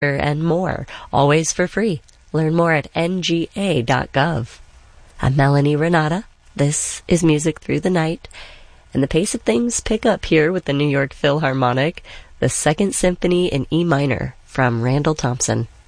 and more, always for free. Learn more at nga.gov. I'm Melanie Renata. This is Music Through the Night, and the pace of things pick up here with the New York Philharmonic, the Second Symphony in E minor from Randall Thompson.